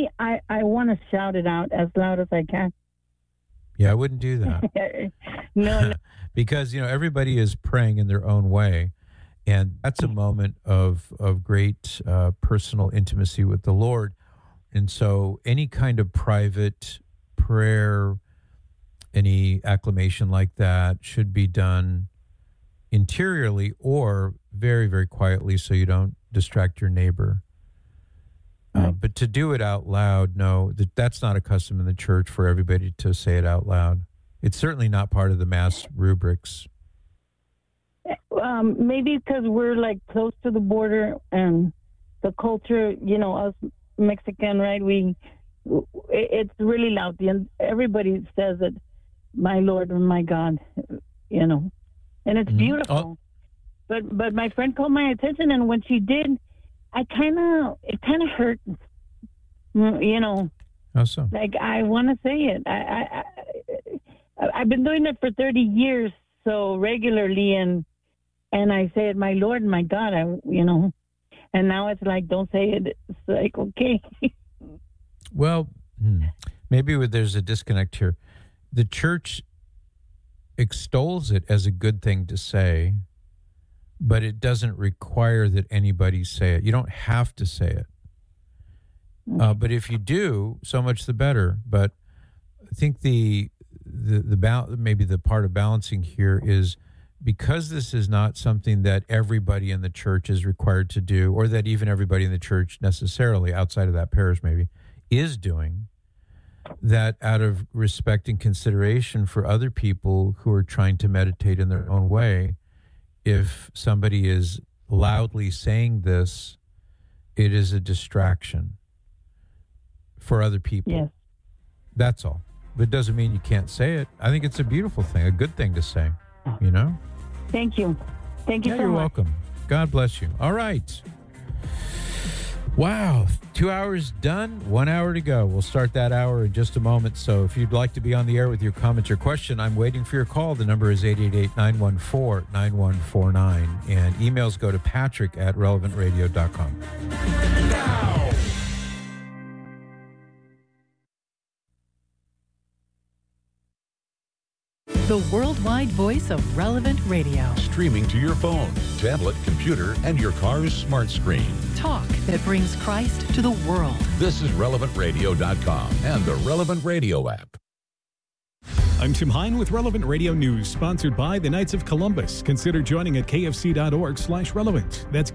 I want to shout it out as loud as I can. Yeah, I wouldn't do that. No. Because, everybody is praying in their own way. And that's a moment of great personal intimacy with the Lord. And so any kind of private prayer, any acclamation like that should be done interiorly or very, very quietly so you don't distract your neighbor. But to do it out loud, no, that's not a custom in the church for everybody to say it out loud. It's certainly not part of the Mass rubrics. Maybe because we're like close to the border and the culture, us Mexican, right? It's really loud. And everybody says it, my Lord and my God, and it's beautiful. But my friend called my attention, and when she did, it kind of hurt, How so? Like, I want to say it. I've been doing it for 30 years, so regularly, and I say it, my Lord, my God, and now it's like, don't say it. It's like, okay. Well, maybe there's a disconnect here. The church extols it as a good thing to say, but it doesn't require that anybody say it. You don't have to say it. But if you do, so much the better. But I think maybe the part of balancing here is, because this is not something that everybody in the church is required to do, or that even everybody in the church necessarily outside of that parish maybe is doing, that out of respect and consideration for other people who are trying to meditate in their own way, if somebody is loudly saying this, it is a distraction for other people. Yes. That's all. But it doesn't mean you can't say it. I think it's a beautiful thing, a good thing to say, Thank you. Thank you so much. You're welcome. God bless you. All right. Wow. 2 hours done, 1 hour to go. We'll start that hour in just a moment. So if you'd like to be on the air with your comments or question, I'm waiting for your call. The number is 888-914-9149. And emails go to patrick@relevantradio.com. Now. The worldwide voice of Relevant Radio. Streaming to your phone, tablet, computer, and your car's smart screen. Talk that brings Christ to the world. This is relevantradio.com and the Relevant Radio app. I'm Tim Hine with Relevant Radio News, sponsored by the Knights of Columbus. Consider joining at kfc.org/relevant. That's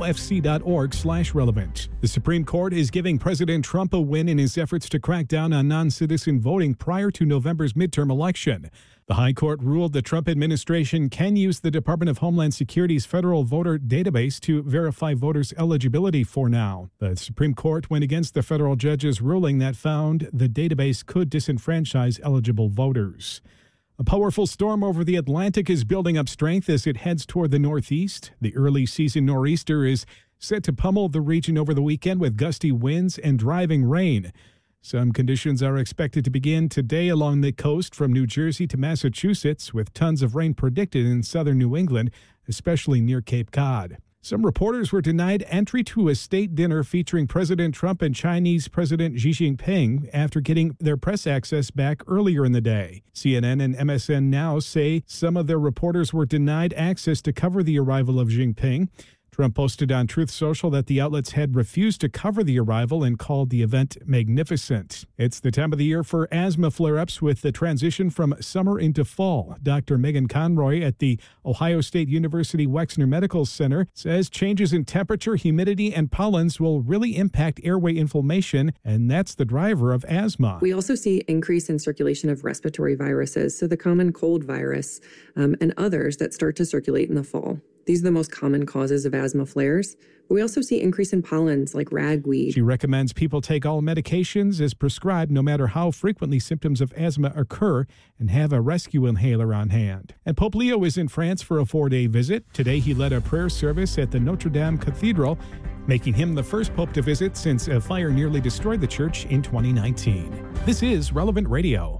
kofc.org/relevant. The Supreme Court is giving President Trump a win in his efforts to crack down on non-citizen voting prior to November's midterm election. The High Court ruled the Trump administration can use the Department of Homeland Security's federal voter database to verify voters' eligibility for now. The Supreme Court went against the federal judge's ruling that found the database could disenfranchise eligible voters. A powerful storm over the Atlantic is building up strength as it heads toward the northeast. The early season nor'easter is set to pummel the region over the weekend with gusty winds and driving rain. Some conditions are expected to begin today along the coast from New Jersey to Massachusetts, with tons of rain predicted in southern New England, especially near Cape Cod. Some reporters were denied entry to a state dinner featuring President Trump and Chinese President Xi Jinping after getting their press access back earlier in the day. CNN and MSN Now say some of their reporters were denied access to cover the arrival of Jinping. Trump posted on Truth Social that the outlets had refused to cover the arrival and called the event magnificent. It's the time of the year for asthma flare-ups with the transition from summer into fall. Dr. Megan Conroy at the Ohio State University Wexner Medical Center says changes in temperature, humidity, and pollens will really impact airway inflammation, and that's the driver of asthma. We also see increase in circulation of respiratory viruses, so the common cold virus and others that start to circulate in the fall. These are the most common causes of asthma flares. But we also see increase in pollens like ragweed. She recommends people take all medications as prescribed no matter how frequently symptoms of asthma occur, and have a rescue inhaler on hand. And Pope Leo is in France for a 4-day visit. Today he led a prayer service at the Notre Dame Cathedral, making him the first pope to visit since a fire nearly destroyed the church in 2019. This is Relevant Radio.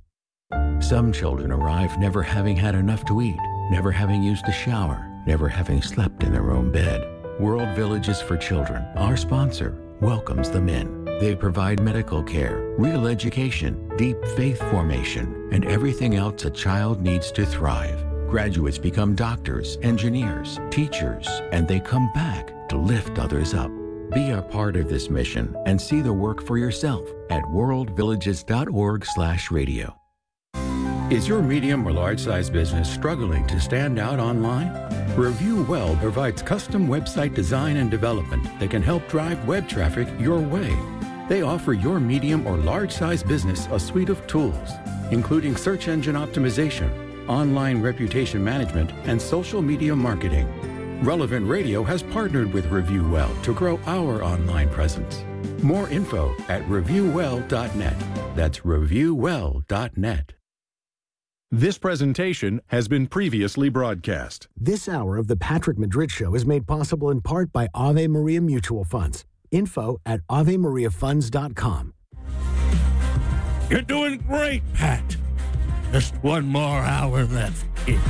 Some children arrive never having had enough to eat, never having used a shower, never having slept in their own bed. World Villages for Children, our sponsor, welcomes them in. They provide medical care, real education, deep faith formation, and everything else a child needs to thrive. Graduates become doctors, engineers, teachers, and they come back to lift others up. Be a part of this mission and see the work for yourself at worldvillages.org/radio. Is your medium or large-size business struggling to stand out online? Review Well provides custom website design and development that can help drive web traffic your way. They offer your medium or large-size business a suite of tools, including search engine optimization, online reputation management, and social media marketing. Relevant Radio has partnered with Review Well to grow our online presence. More info at reviewwell.net. That's reviewwell.net. This presentation has been previously broadcast. This hour of the Patrick Madrid Show is made possible in part by Ave Maria Mutual Funds. Info at AveMariaFunds.com. You're doing great, Pat. Just one more hour left.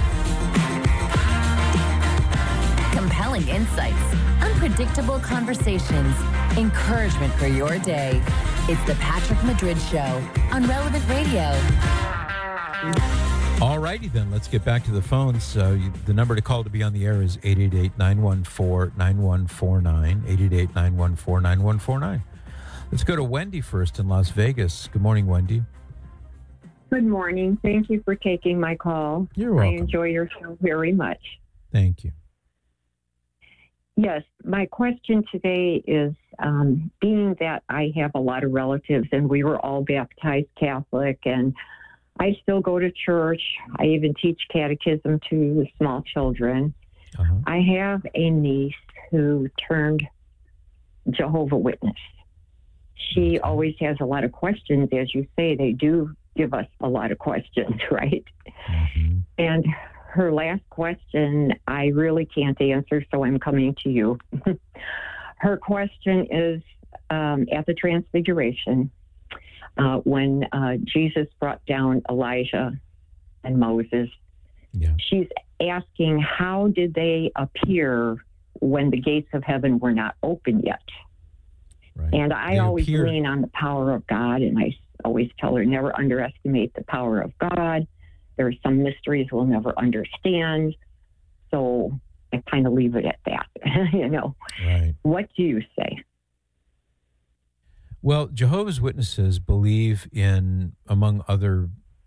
Compelling insights, unpredictable conversations, encouragement for your day. It's the Patrick Madrid Show on Relevant Radio. All righty then, let's get back to the phones. The number to call to be on the air is 888-914-9149, 888-914-9149. Let's go to Wendy first in Las Vegas. Good morning, Wendy. Good morning. Thank you for taking my call. You're welcome. I enjoy your show very much. Thank you. Yes, my question today is, being that I have a lot of relatives and we were all baptized Catholic, and I still go to church. I even teach catechism to small children. Uh-huh. I have a niece who turned Jehovah's Witness. She always has a lot of questions. As you say, they do give us a lot of questions, right? Mm-hmm. And her last question, I really can't answer, so I'm coming to you. Her question is, at the Transfiguration, when Jesus brought down Elijah and Moses, she's asking, how did they appear when the gates of heaven were not open yet? Right. And I always lean on the power of God, and I always tell her, never underestimate the power of God. There are some mysteries we'll never understand. So I kind of leave it at that, you know. Right. What do you say? Well, Jehovah's Witnesses believe in, among other,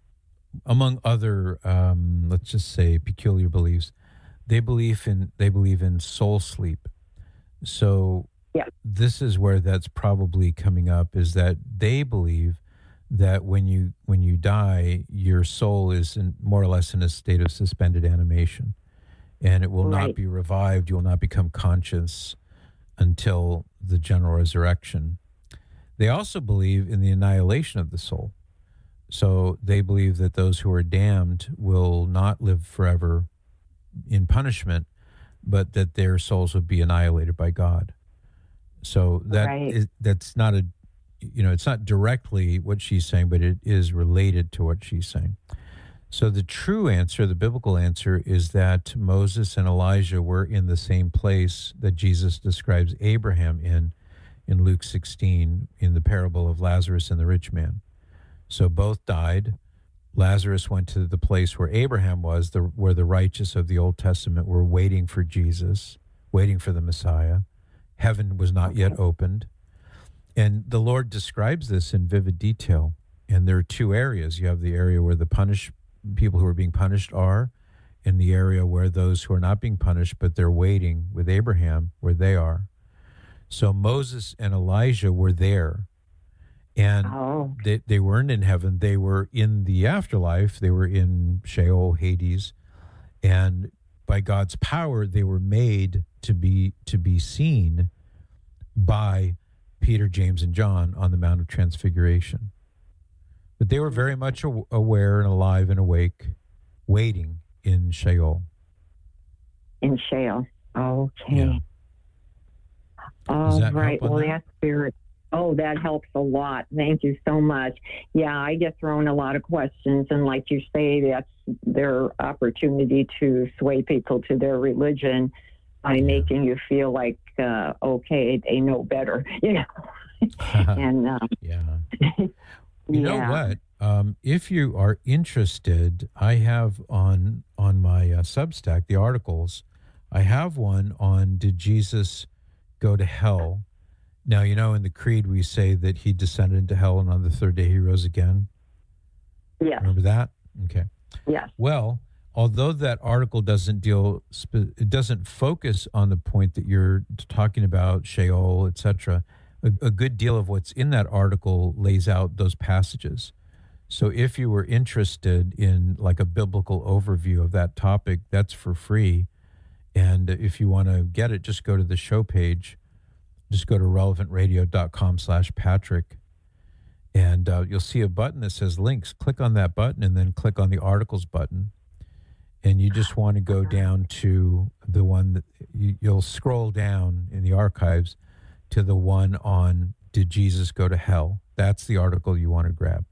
let's just say, peculiar beliefs, they believe in soul sleep. So this is where that's probably coming up, is that they believe that when you die, your soul is more or less in a state of suspended animation, and it will not be revived. You will not become conscious until the general resurrection. They also believe in the annihilation of the soul. So they believe that those who are damned will not live forever in punishment, but that their souls will be annihilated by God. So that's not it's not directly what she's saying, but it is related to what she's saying. So the true answer, the biblical answer, is that Moses and Elijah were in the same place that Jesus describes Abraham in Luke 16, in the parable of Lazarus and the rich man. So both died. Lazarus went to the place where Abraham was, where the righteous of the Old Testament were waiting for Jesus, waiting for the Messiah. Heaven was not yet opened. And the Lord describes this in vivid detail. And there are two areas. You have the area where the people who are being punished are, and the area where those who are not being punished, but they're waiting with Abraham, where they are. So Moses and Elijah were there, and they weren't in heaven. They were in the afterlife. They were in Sheol, Hades, and by God's power, they were made to be seen by Peter, James, and John on the Mount of Transfiguration. But they were very much aware and alive and awake, waiting in Sheol. In Sheol. Okay. Yeah. All right. Well, that's spirit. Oh, that helps a lot. Thank you so much. Yeah, I get thrown a lot of questions, and like you say, that's their opportunity to sway people to their religion. by making you feel like, okay, they know better, And you know what? If you are interested, I have on my Substack, the articles, I have one on Did Jesus Go to Hell? Now, in the Creed we say that he descended into hell and on the third day he rose again. Yeah. Remember that? Okay. Yes. Well, although that article doesn't it doesn't focus on the point that you're talking about, Sheol, etc., a good deal of what's in that article lays out those passages. So if you were interested in like a biblical overview of that topic, that's for free. And if you want to get it, just go to the show page. Just go to relevantradio.com/Patrick. And you'll see a button that says links. Click on that button and then click on the articles button. And you just want to go down to the one that you'll scroll down in the archives to the one on Did Jesus Go to Hell? That's the article you want to grab.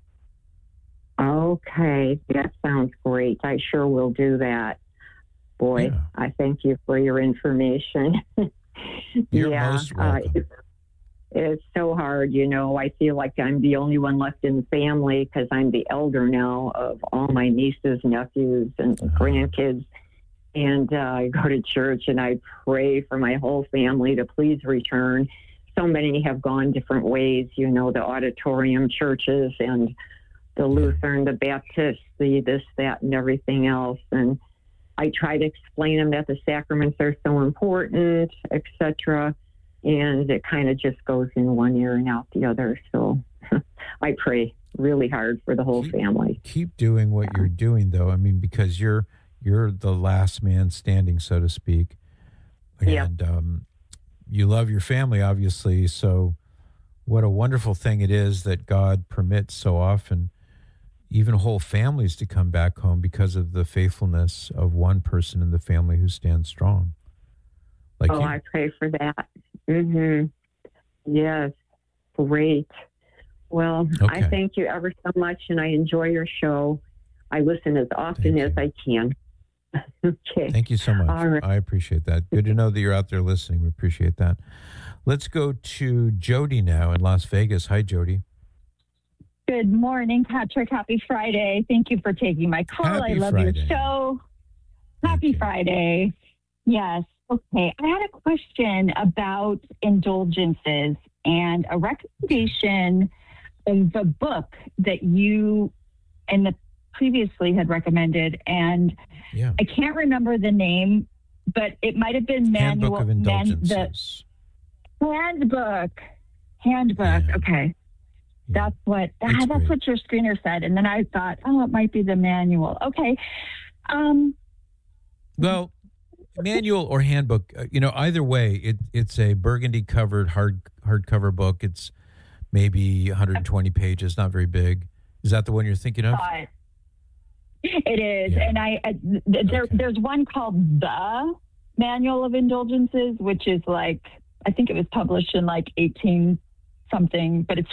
Okay, that sounds great. I sure will do that. Boy, yeah. I thank you for your information. You're most welcome. It's so hard, I feel like I'm the only one left in the family because I'm the elder now of all my nieces, nephews, and grandkids. And I go to church and I pray for my whole family to please return. So many have gone different ways, the auditorium churches and the Lutheran, the Baptist, the this, that, and everything else. And I try to explain them that the sacraments are so important, etc. And it kind of just goes in one ear and out the other. So I pray really hard for the whole family. Keep doing what you're doing, though. I mean, because you're the last man standing, so to speak. And you love your family, obviously. So what a wonderful thing it is that God permits so often even whole families to come back home because of the faithfulness of one person in the family who stands strong. Like you. I pray for that. Mm-hmm. Yes, great. Well, okay. I thank you ever so much, and I enjoy your show. I listen as often as I can. Okay. Thank you so much. All right. I appreciate that. Good to know that you're out there listening. We appreciate that. Let's go to Jody now in Las Vegas. Hi, Jody. Good morning, Patrick. Happy Friday. Thank you for taking my call. Happy I love Friday. your show. Happy Friday. Yes. Okay. I had a question about indulgences and a recommendation of a book that you previously had recommended. And I can't remember the name, but it might have been Handbook of Indulgences. Handbook. Okay. That's what your screener said. And then I thought, it might be the manual. Okay. Well, manual or handbook, either way, it's a burgundy covered hardcover book. It's maybe 120 pages, not very big. Is that the one you're thinking of? It is. Yeah. And there's one called The Manual of Indulgences, which is I think it was published in 18 something, but it's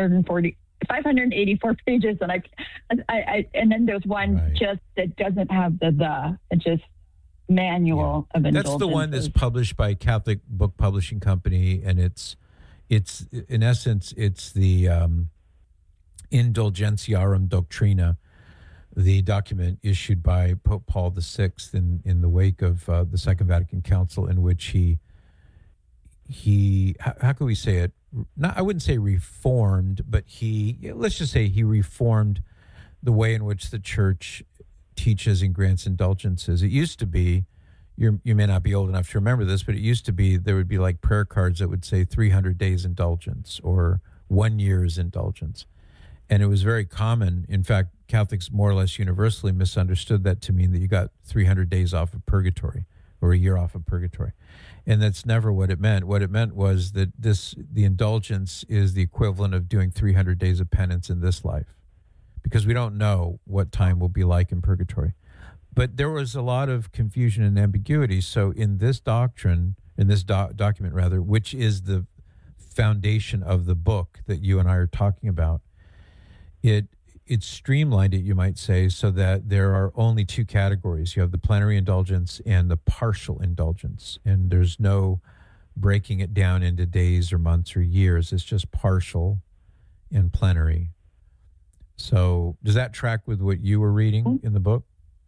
584 pages. And and then there's one just that doesn't have the just manual of indulgences. That's the one that's published by Catholic Book Publishing Company. And it's in essence, it's the Indulgentiarum Doctrina, the document issued by Pope Paul VI in the wake of the Second Vatican Council, in which he how can we say it? I wouldn't say reformed, but let's just say he reformed the way in which the church teaches and grants indulgences. It used to be, you may not be old enough to remember this, but it used to be there would be prayer cards that would say 300 days indulgence or 1 year's indulgence. And it was very common. In fact, Catholics more or less universally misunderstood that to mean that you got 300 days off of purgatory or a year off of purgatory. And that's never what it meant. What it meant was that the indulgence is the equivalent of doing 300 days of penance in this life, because we don't know what time will be like in purgatory. But there was a lot of confusion and ambiguity. So in this doctrine, in this document rather, which is the foundation of the book that you and I are talking about, it it's streamlined it, you might say, so that there are only two categories. You have the plenary indulgence and the partial indulgence, and there's no breaking it down into days or months or years. It's just partial and plenary. So does that track with what you were reading in the book?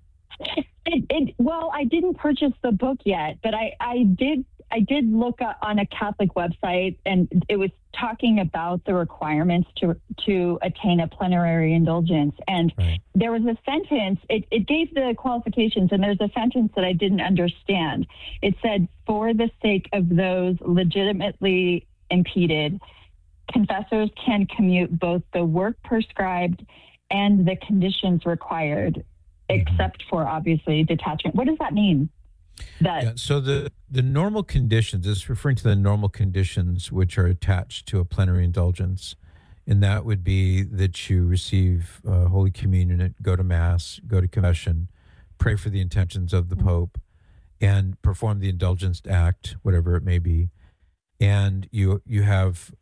Well, I didn't purchase the book yet, but I did look on a Catholic website, and it was talking about the requirements to attain a plenary indulgence. And there was a sentence, it gave the qualifications, and there's a sentence that I didn't understand. It said, for the sake of those legitimately impeded, confessors can commute both the work prescribed and the conditions required, except for, obviously, detachment. What does that mean? So the normal conditions, is referring to the normal conditions which are attached to a plenary indulgence, and that would be that you receive Holy Communion, go to Mass, go to confession, pray for the intentions of the Pope, and perform the indulgence act, whatever it may be, and you have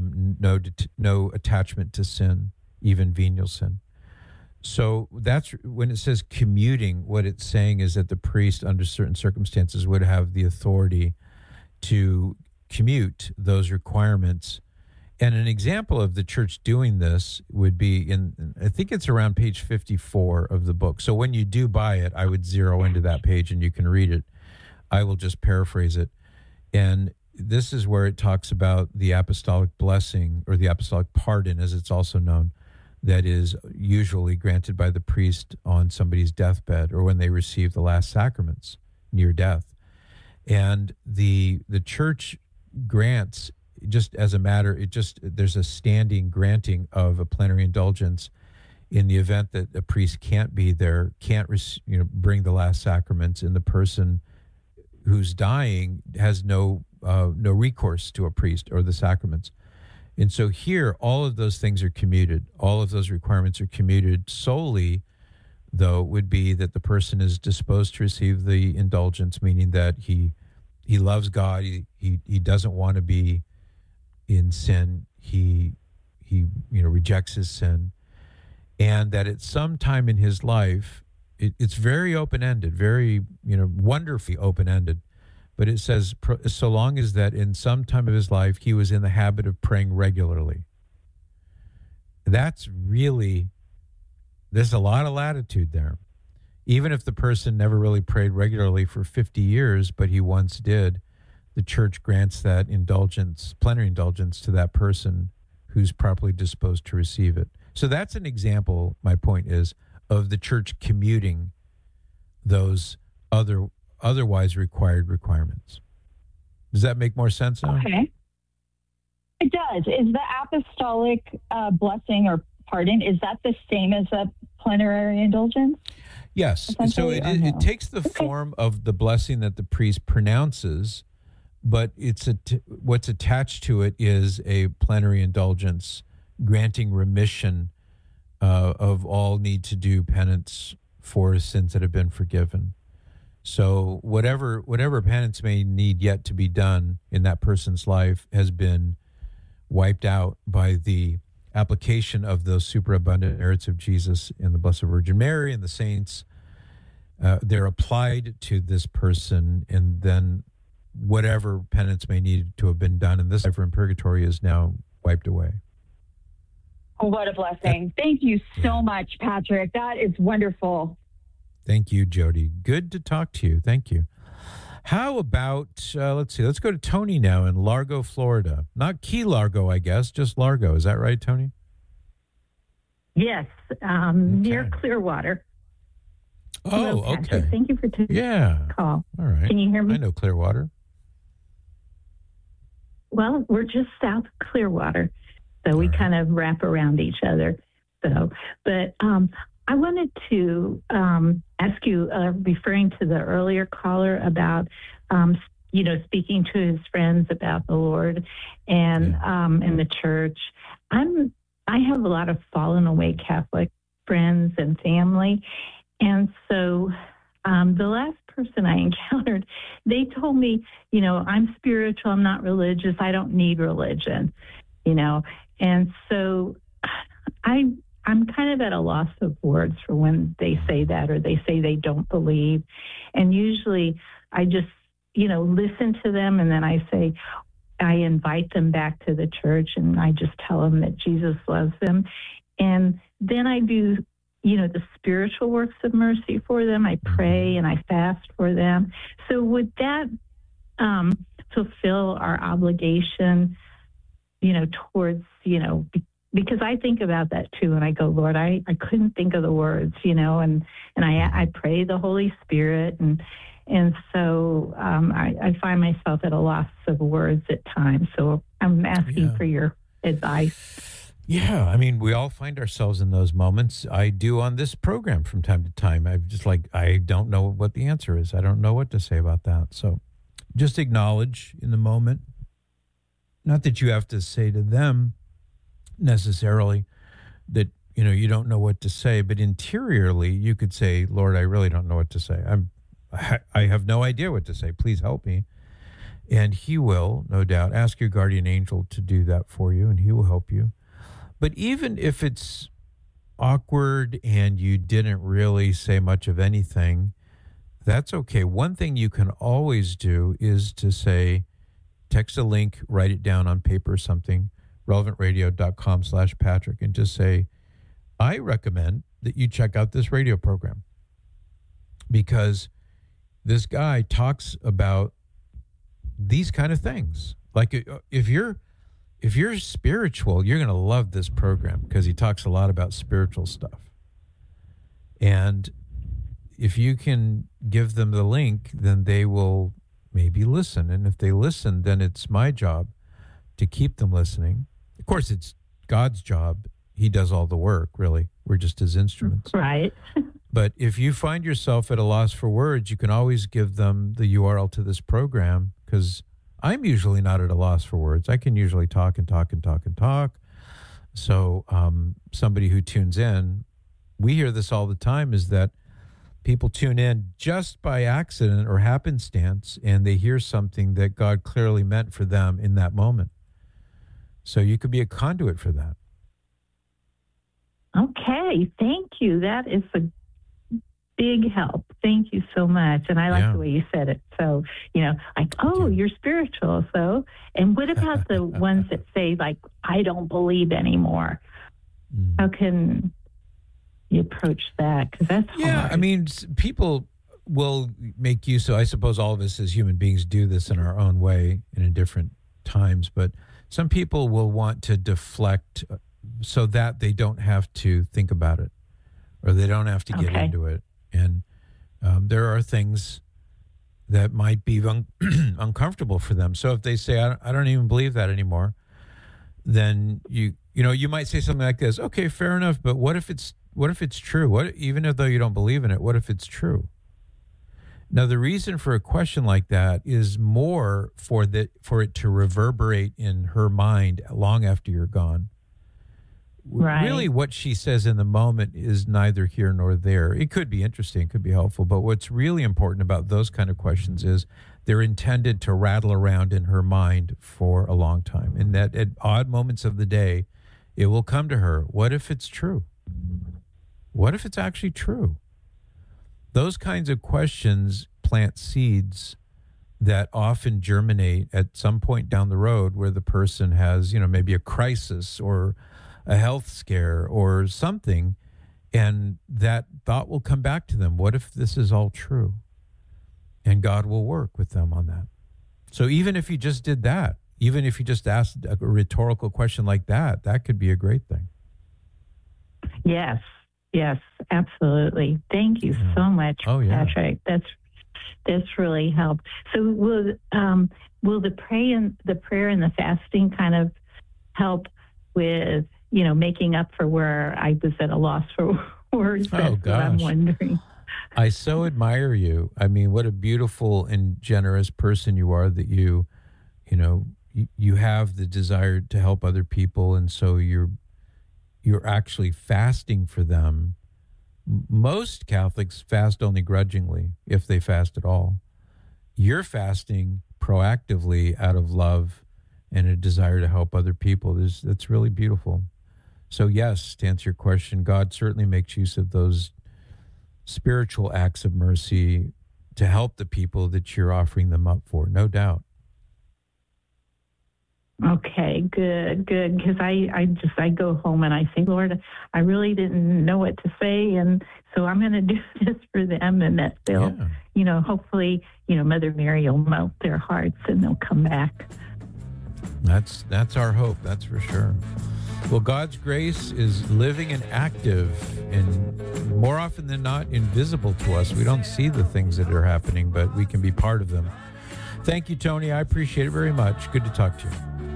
no attachment to sin, even venial sin. So that's when it says commuting, what it's saying is that the priest, under certain circumstances, would have the authority to commute those requirements. And an example of the church doing this would be I think it's around page 54 of the book. So when you do buy it, I would zero into that page and you can read it. I will just paraphrase it. And this is where it talks about the apostolic blessing, or the apostolic pardon, as it's also known, that is usually granted by the priest on somebody's deathbed or when they receive the last sacraments near death. And the church grants, just as a matter, there's a standing granting of a plenary indulgence in the event that a priest can't be there, can't bring the last sacraments, and the person who's dying has no recourse to a priest or the sacraments. And so here, all of those things are commuted. All of those requirements are commuted. Solely, though, would be that the person is disposed to receive the indulgence, meaning that he loves God. He doesn't want to be in sin. He rejects his sin, and that at some time in his life, it's very open-ended, very wonderfully open-ended. But it says, so long as that in some time of his life, he was in the habit of praying regularly. That's really, there's a lot of latitude there. Even if the person never really prayed regularly for 50 years, but he once did, the church grants that indulgence, plenary indulgence, to that person who's properly disposed to receive it. So that's an example, my point is, of the church commuting those otherwise required requirements. Does that make more sense now? Okay. It does. Is the apostolic blessing or pardon, is that the same as a plenary indulgence? Yes. So it takes the form of the blessing that the priest pronounces, but what's attached to it is a plenary indulgence granting remission of all need to do penance for sins that have been forgiven. So whatever penance may need yet to be done in that person's life has been wiped out by the application of those superabundant merits of Jesus and the Blessed Virgin Mary and the saints. They're applied to this person, and then whatever penance may need to have been done in this life or in purgatory is now wiped away. Oh, what a blessing. Thank you so much, Patrick. That is wonderful. Thank you, Jody. Good to talk to you. Thank you. How about, let's go to Tony now in Largo, Florida. Not Key Largo, I guess, just Largo. Is that right, Tony? Yes, near Clearwater. Oh, Hello, Patrick. okay. Thank you for taking the call. All right. Can you hear me? I know Clearwater. Well, we're just south of Clearwater, so we kind of wrap around each other. But I wanted to ask you, referring to the earlier caller about, speaking to his friends about the Lord and the church. I have a lot of fallen away Catholic friends and family, and so the last person I encountered, they told me, I'm spiritual, I'm not religious, I don't need religion, and so I'm I'm kind of at a loss of words for when they say that or they say they don't believe. And usually I just, listen to them, and then I invite them back to the church, and I just tell them that Jesus loves them. And then I do, the spiritual works of mercy for them. I pray and I fast for them. So would that fulfill our obligation, towards, because I think about that too, and I go, Lord, I couldn't think of the words, and I pray the Holy Spirit, and so I find myself at a loss of words at times. So I'm asking for your advice. Yeah, I mean, we all find ourselves in those moments. I do on this program from time to time. I'm just like, I don't know what the answer is. I don't know what to say about that. So just acknowledge in the moment. Not that you have to say to them necessarily that, you don't know what to say, but interiorly you could say, Lord, I really don't know what to say. I have no idea what to say. Please help me. And he will, no doubt, ask your guardian angel to do that for you, and he will help you. But even if it's awkward and you didn't really say much of anything, that's okay. One thing you can always do is to say, text a link, write it down on paper or something, relevantradio.com/Patrick, and just say, I recommend that you check out this radio program because this guy talks about these kind of things. Like if you're spiritual, you're going to love this program because he talks a lot about spiritual stuff. And if you can give them the link, then they will maybe listen. And if they listen, then it's my job to keep them listening. Of course, it's God's job. He does all the work, really. We're just his instruments. Right. But if you find yourself at a loss for words, you can always give them the URL to this program, because I'm usually not at a loss for words. I can usually talk and talk and talk and talk. So somebody who tunes in, we hear this all the time, is that people tune in just by accident or happenstance, and they hear something that God clearly meant for them in that moment. So you could be a conduit for that. Okay, thank you. That is a big help. Thank you so much. And I like the way you said it. So, you're spiritual. So, and what about the ones that say, like, I don't believe anymore? How can you approach that? Because that's hard. Yeah, I mean, people will make use of, I suppose all of us as human beings do this in our own way and in different times, but some people will want to deflect so that they don't have to think about it or they don't have to get into it. And there are things that might be uncomfortable for them. So if they say, I don't even believe that anymore, then you might say something like this, okay, fair enough, but what if it's true? Even though you don't believe in it, what if it's true? Now, the reason for a question like that is more for it to reverberate in her mind long after you're gone. Right. Really, what she says in the moment is neither here nor there. It could be interesting, could be helpful, but what's really important about those kind of questions is they're intended to rattle around in her mind for a long time. And that at odd moments of the day, it will come to her. What if it's true? What if it's actually true? Those kinds of questions plant seeds that often germinate at some point down the road where the person has, maybe a crisis or a health scare or something, and that thought will come back to them. What if this is all true? And God will work with them on that. So even if you just did that, even if you just asked a rhetorical question like that, that could be a great thing. Yes, absolutely. Thank you so much, Patrick. That's really helped. So will the prayer and the fasting kind of help with making up for where I was at a loss for words? That's what I'm wondering. I so admire you. I mean, what a beautiful and generous person you are, that you have the desire to help other people, and so you're actually fasting for them. Most Catholics fast only grudgingly, if they fast at all. You're fasting proactively out of love and a desire to help other people. That's really beautiful. So yes, to answer your question, God certainly makes use of those spiritual acts of mercy to help the people that you're offering them up for, no doubt. Okay, good. Because I go home and I think, Lord, I really didn't know what to say, and so I'm going to do this for them, and that they'll, hopefully, Mother Mary will melt their hearts and they'll come back. That's our hope. That's for sure. Well, God's grace is living and active, and more often than not, invisible to us. We don't see the things that are happening, but we can be part of them. Thank you, Tony. I appreciate it very much. Good to talk to you.